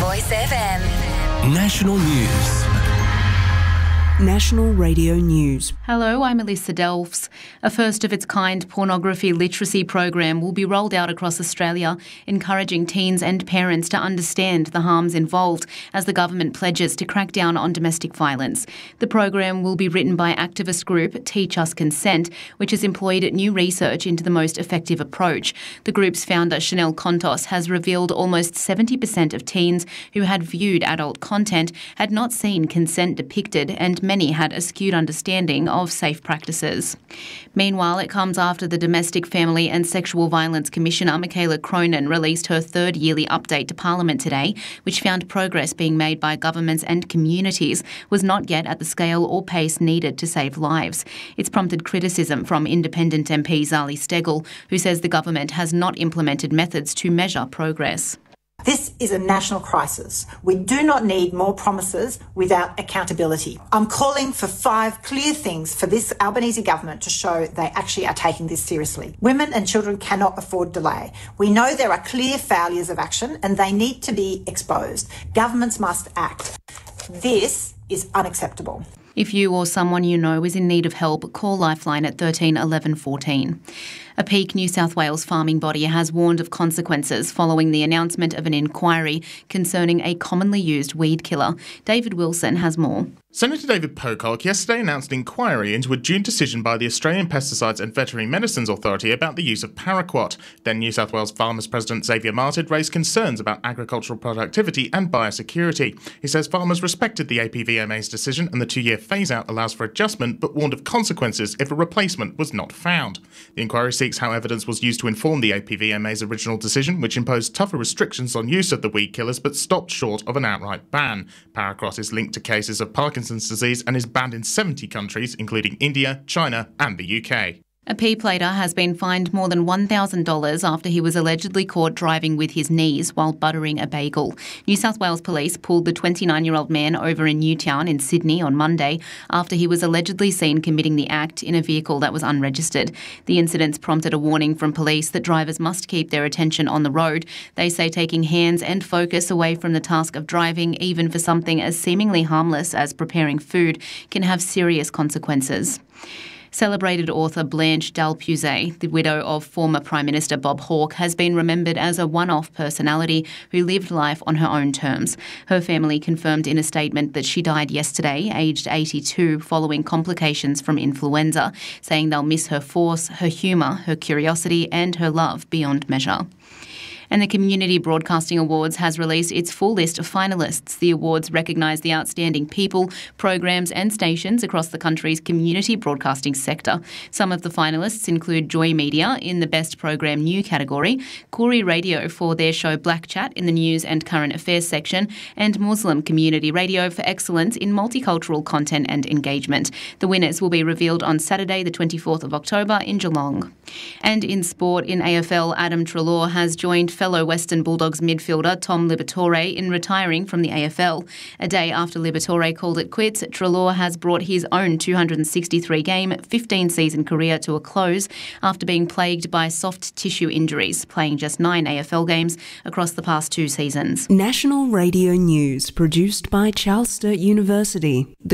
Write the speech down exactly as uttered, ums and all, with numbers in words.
Voice F M. National News. National Radio News. Hello, I'm Alyssa Delfs. A first-of-its-kind pornography literacy program will be rolled out across Australia, encouraging teens and parents to understand the harms involved as the government pledges to crack down on domestic violence. The program will be written by activist group Teach Us Consent, which has employed new research into the most effective approach. The group's founder, Chanel Contos, has revealed almost seventy percent of teens who had viewed adult content had not seen consent depicted, and many had a skewed understanding of safe practices. Meanwhile, it comes after the Domestic, Family and Sexual Violence Commissioner, Michaela Cronin, released her third yearly update to Parliament today, which found progress being made by governments and communities was not yet at the scale or pace needed to save lives. It's prompted criticism from independent M P Zali Steggall, who says the government has not implemented methods to measure progress. This is a national crisis. We do not need more promises without accountability. I'm calling for five clear things for this Albanese government to show they actually are taking this seriously. Women and children cannot afford delay. We know there are clear failures of action and they need to be exposed. Governments must act. This is unacceptable. If you or someone you know is in need of help, call Lifeline at thirteen eleven fourteen. A Peak New South Wales farming body has warned of consequences following the announcement of an inquiry concerning a commonly used weed killer. David Wilson has more. Senator David Pocock yesterday announced an inquiry into a June decision by the Australian Pesticides and Veterinary Medicines Authority about the use of paraquat. Then New South Wales Farmers President Xavier Martin raised concerns about agricultural productivity and biosecurity. He says farmers respected the A P V M A's decision and the two-year phase-out allows for adjustment, but warned of consequences if a replacement was not found. The inquiry seeks how evidence was used to inform the A P V M A's original decision, which imposed tougher restrictions on use of the weed killers but stopped short of an outright ban. Paraquat is linked to cases of Parkinson's disease and is banned in seventy countries, including India, China and the U K. A pea plater has been fined more than one thousand dollars after he was allegedly caught driving with his knees while buttering a bagel. New South Wales Police pulled the twenty-nine-year-old man over in Newtown in Sydney on Monday after he was allegedly seen committing the act in a vehicle that was unregistered. The incidents prompted a warning from police that drivers must keep their attention on the road. They say taking hands and focus away from the task of driving, even for something as seemingly harmless as preparing food, can have serious consequences. Celebrated author Blanche Dalpuzet, the widow of former Prime Minister Bob Hawke, has been remembered as a one-off personality who lived life on her own terms. Her family confirmed in a statement that she died yesterday, aged eighty-two, following complications from influenza, saying they'll miss her force, her humour, her curiosity and her love beyond measure. And the Community Broadcasting Awards has released its full list of finalists. The awards recognise the outstanding people, programs and stations across the country's community broadcasting sector. Some of the finalists include Joy Media in the Best Program New category, Koori Radio for their show Black Chat in the News and Current Affairs section, and Muslim Community Radio for excellence in multicultural content and engagement. The winners will be revealed on Saturday the twenty-fourth of October in Geelong. And in sport, in A F L, Adam Treloar has joined fellow Western Bulldogs midfielder Tom Liberatore in retiring from the A F L. A day after Liberatore called it quits, Treloar has brought his own two hundred sixty-three game, fifteen season career to a close after being plagued by soft tissue injuries, playing just nine A F L games across the past two seasons. National Radio News, produced by Charles Sturt University.